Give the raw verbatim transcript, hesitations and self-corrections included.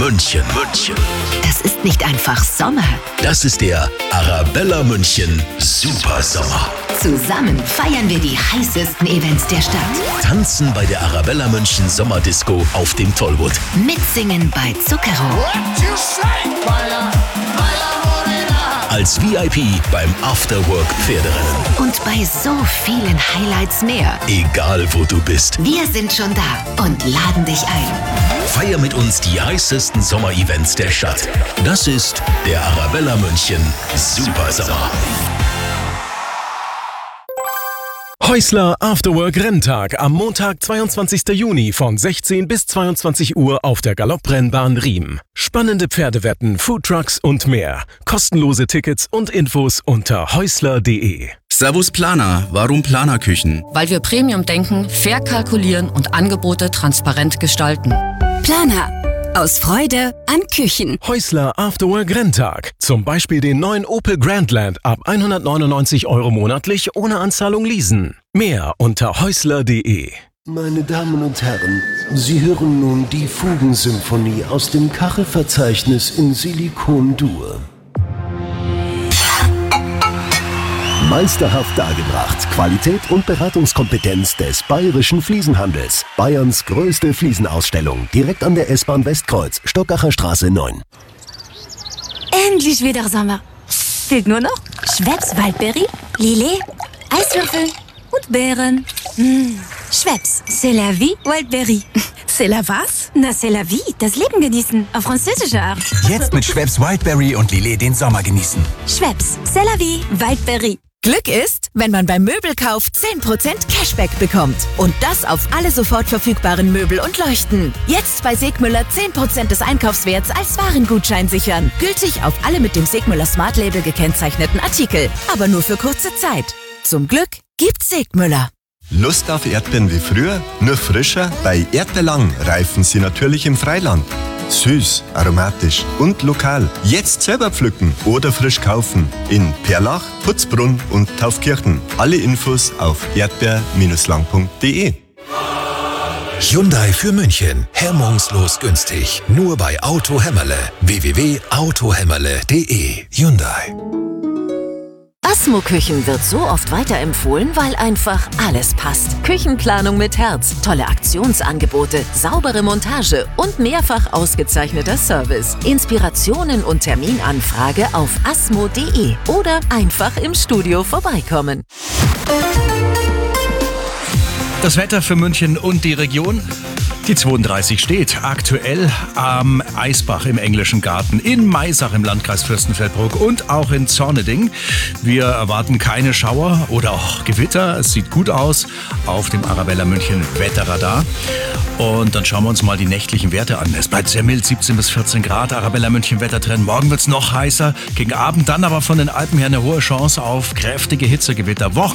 München. München. Das ist nicht einfach Sommer. Das ist der Arabella München Supersommer. Zusammen feiern wir die heißesten Events der Stadt. Tanzen bei der Arabella München Sommerdisco auf dem Tollwood. Mitsingen bei Zucchero. Als V I P beim Afterwork Pferderennen. Und bei so vielen Highlights mehr. Egal wo du bist. Wir sind schon da und laden dich ein. Feier mit uns die heißesten Sommerevents der Stadt. Das ist der Arabella München Supersommer. Häusler Afterwork Renntag am Montag, zweiundzwanzigsten Juni von sechzehn bis zweiundzwanzig Uhr auf der Galopprennbahn Riem. Spannende Pferdewetten, Foodtrucks und mehr. Kostenlose Tickets und Infos unter häusler punkt de. Servus Planer, warum Planerküchen? Weil wir Premium denken, fair kalkulieren und Angebote transparent gestalten. Planer. Aus Freude an Küchen. Häusler Afterwork Renntag. Zum Beispiel den neuen Opel Grandland ab hundertneunundneunzig Euro monatlich ohne Anzahlung leasen. Mehr unter häusler punkt de. Meine Damen und Herren, Sie hören nun die Fugensymphonie aus dem Kachelverzeichnis in Silikon-Dur. Meisterhaft dargebracht. Qualität und Beratungskompetenz des Bayerischen Fliesenhandels. Bayerns größte Fliesenausstellung. Direkt an der S-Bahn Westkreuz, Stockacher Straße neun. Endlich wieder Sommer. Fehlt nur noch Schweppes Waldbeere, Lillet, Eiswürfel und Beeren. Mmh. Schweppes, c'est la vie, Waldbeere. C'est la was? Na, c'est la vie, das Leben genießen, auf französische Art. Jetzt mit Schweppes Wildberry und Lillet den Sommer genießen. Schweppes, c'est la vie, Waldbeere. Glück ist, wenn man beim Möbelkauf zehn Prozent Cashback bekommt. Und das auf alle sofort verfügbaren Möbel und Leuchten. Jetzt bei Segmüller zehn Prozent des Einkaufswerts als Warengutschein sichern. Gültig auf alle mit dem Segmüller Smart Label gekennzeichneten Artikel. Aber nur für kurze Zeit. Zum Glück gibt's Segmüller. Lust auf Erdbeeren wie früher? Nur frischer? Bei Erdbeerlang reifen sie natürlich im Freiland. Süß, aromatisch und lokal. Jetzt selber pflücken oder frisch kaufen. In Perlach, Putzbrunn und Taufkirchen. Alle Infos auf erdbeer lang punkt de. Hyundai für München. Hemmungslos günstig. Nur bei Auto Hämmerle. w w w punkt auto hämmerle punkt de. Hyundai. Asmo Küchen wird so oft weiterempfohlen, weil einfach alles passt. Küchenplanung mit Herz, tolle Aktionsangebote, saubere Montage und mehrfach ausgezeichneter Service. Inspirationen und Terminanfrage auf asmo punkt de oder einfach im Studio vorbeikommen. Das Wetter für München und die Region. Die zweiunddreißig steht aktuell am Eisbach im Englischen Garten, in Maisach im Landkreis Fürstenfeldbruck und auch in Zorneding. Wir erwarten keine Schauer oder auch Gewitter. Es sieht gut aus auf dem Arabella München Wetterradar. Und dann schauen wir uns mal die nächtlichen Werte an. Es bleibt sehr mild, siebzehn bis vierzehn Grad, Arabella München Wettertrend. Morgen wird es noch heißer, gegen Abend dann aber von den Alpen her eine hohe Chance auf kräftige Hitzegewitter.